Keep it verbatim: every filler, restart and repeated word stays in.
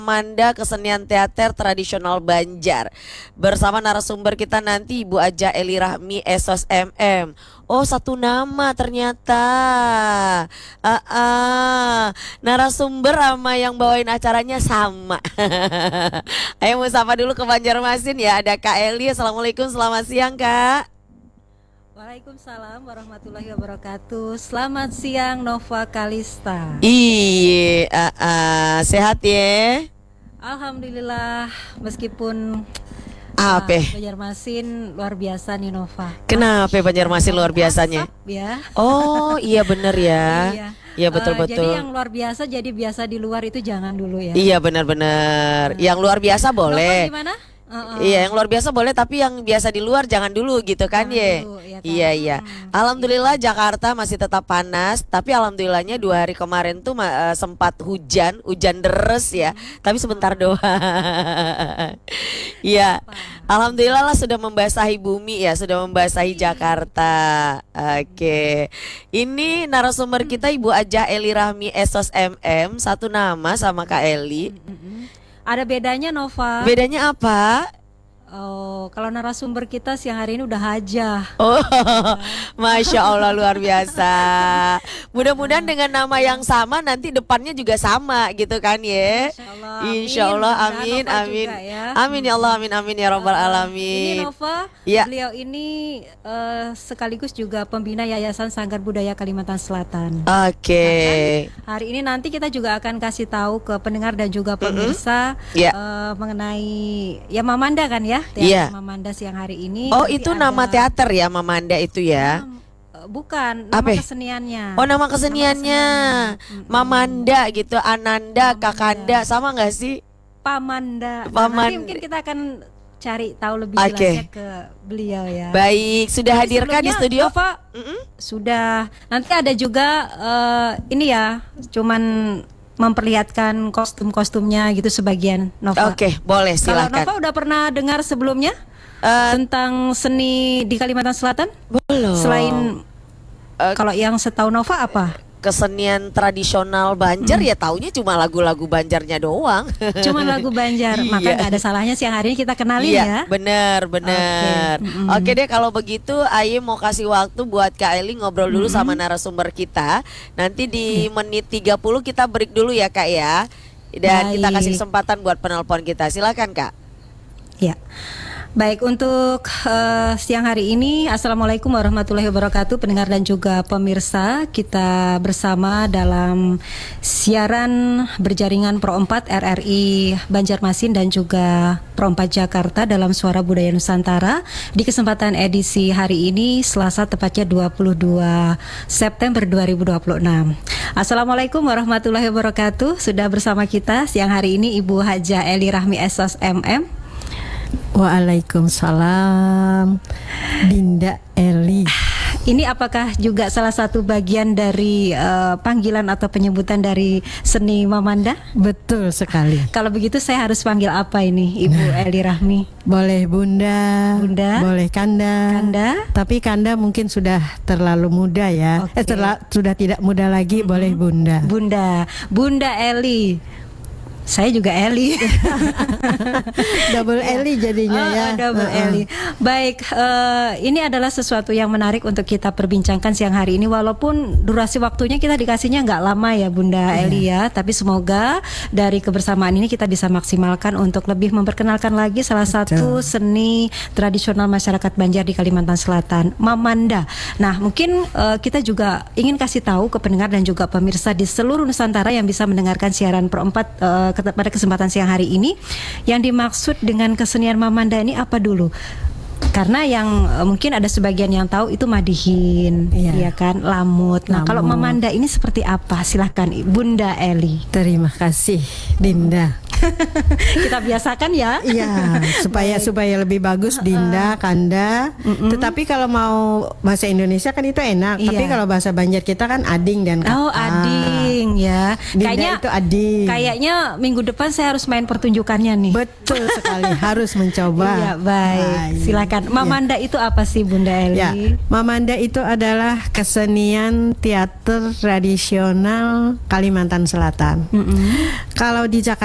Manda Kesenian Teater Tradisional Banjar. Bersama narasumber kita nanti Ibu Aja Eli Rahmi S O S M M. Oh, satu nama ternyata. Ah, ah. Narasumber sama yang bawain acaranya sama. Ayo mau sapa dulu ke Banjarmasin ya. Ada Kak Eli. Assalamualaikum, selamat siang Kak. Waalaikumsalam warahmatullahi wabarakatuh. Selamat siang Nova Kalista. Iya, uh, uh, sehat ya? Alhamdulillah, meskipun apa? uh, Banjarmasin luar biasa nih Nova. Kenapa Banjarmasin luar biasanya? Asap, ya. Oh iya bener ya. Iya. Iya betul-betul. Uh, jadi yang luar biasa jadi biasa di luar itu jangan dulu ya. Iya benar-benar. Yang luar biasa boleh. Nova gimana? Uh, uh. Iya, yang luar biasa boleh, tapi yang biasa di luar jangan dulu gitu kan ya. Ya kan? Iya iya. Hmm. Alhamdulillah Jakarta masih tetap panas, tapi alhamdulillahnya dua hari kemarin tuh uh, sempat hujan, hujan deres ya, hmm. tapi sebentar doang. Iya. Alhamdulillah lah sudah membasahi bumi ya, sudah membasahi Jakarta. Oke. Ini narasumber kita Ibu Aja Eli Rahmi S O S M M, satu nama sama Kak Eli. Ada bedanya Nova. Bedanya apa? Oh, kalau narasumber kita siang hari ini udah hajah. Oh, Masya Allah luar biasa. Mudah-mudahan dengan nama yang sama nanti depannya juga sama gitu kan ya. Insya Allah, Insya Allah amin amin. Ya. Amin ya Allah amin amin ya Rabbal alamin. Ini Nova, ya. Beliau ini uh, sekaligus juga pembina Yayasan Sanggar Budaya Kalimantan Selatan. Oke. Okay. Nah, hari ini nanti kita juga akan kasih tahu ke pendengar dan juga pemirsa mm-hmm. yeah. uh, mengenai ya Mamanda kan ya. Teater yeah. Mamanda siang hari ini. Oh itu ada... nama teater ya Mamanda itu ya? Nah, bukan, nama Apa? Keseniannya. Oh nama keseniannya, nama keseniannya. Mamanda gitu, Ananda, Mamanda. Kakanda, sama nggak sih? Pamanda. Nah, Paman... nanti mungkin kita akan cari tahu lebih okay. jelasnya ke beliau ya. Baik, sudah Tapi hadirkan di studio Pak? Sudah. Nanti ada juga uh, ini ya, cuman memperlihatkan kostum-kostumnya gitu sebagian Nova. Oke, boleh silakan. Kalau Nova udah pernah dengar sebelumnya uh, tentang seni di Kalimantan Selatan? Belum. Selain uh, kalau yang setahu Nova apa? Kesenian tradisional Banjar hmm. ya taunya cuma lagu-lagu Banjarnya doang. Cuma lagu Banjar, maka nggak ada salahnya siang hari ini kita kenalin iya, ya. Bener bener. Oke okay. mm. okay deh kalau begitu, Aye mau kasih waktu buat Kak Eli ngobrol dulu mm. sama narasumber kita. Nanti di mm. menit tiga puluh kita break dulu ya Kak ya. Dan Baik. Kita kasih kesempatan buat penelpon kita. Silakan Kak. Ya. Baik, untuk uh, siang hari ini Assalamualaikum warahmatullahi wabarakatuh pendengar dan juga pemirsa. Kita bersama dalam siaran berjaringan Pro empat R R I Banjarmasin dan juga Pro empat Jakarta dalam Suara Budaya Nusantara. Di kesempatan edisi hari ini Selasa tepatnya dua puluh dua September dua ribu dua puluh enam. Assalamualaikum warahmatullahi wabarakatuh. Sudah bersama kita siang hari ini Ibu Haja Eli Rahmi S O S M M. Waalaikumsalam, Dinda Eli. Ini apakah juga salah satu bagian dari uh, panggilan atau penyebutan dari seni Mamanda? Betul sekali. Kalau begitu saya harus panggil apa ini Ibu nah, Eli Rahmi? Boleh Bunda, Bunda, boleh Kanda. Kanda. Tapi Kanda mungkin sudah terlalu muda ya. Okay. Eh, terla- sudah tidak muda lagi, mm-hmm. boleh Bunda. Bunda, Bunda Eli. Saya juga Eli. Double Eli jadinya oh, ya. Double uh-uh. Eli. Baik, uh, ini adalah sesuatu yang menarik untuk kita perbincangkan siang hari ini. Walaupun durasi waktunya kita dikasihnya nggak lama ya Bunda yeah. Eli ya. Tapi semoga dari kebersamaan ini kita bisa maksimalkan untuk lebih memperkenalkan lagi salah Betul. satu seni tradisional masyarakat Banjar di Kalimantan Selatan, Mamanda. Nah mungkin uh, kita juga ingin kasih tahu ke pendengar dan juga pemirsa di seluruh Nusantara yang bisa mendengarkan siaran Pro empat uh, pada kesempatan siang hari ini, yang dimaksud dengan kesenian Mamanda ini apa dulu? Karena yang uh, mungkin ada sebagian yang tahu itu madihin, ya kan, lamut. Nah, lamut. Kalau Mamanda ini seperti apa? Silahkan Bunda Eli. Terima kasih Dinda. Kita biasakan ya. Iya, supaya Baik. supaya lebih bagus Dinda, Kanda. Mm-mm. Tetapi kalau mau bahasa Indonesia kan itu enak. Iya. Tapi kalau bahasa Banjar kita kan ading dan kata. Oh, ading ya. Dinda kayaknya itu ading. Kayaknya minggu depan saya harus main pertunjukannya nih. Betul sekali, harus mencoba. Iya, baik. baik. Silakan. Mamanda ya. itu apa sih Bunda Eli? Ya, Mamanda itu adalah kesenian teater tradisional Kalimantan Selatan. Mm-mm. Kalau di Jakarta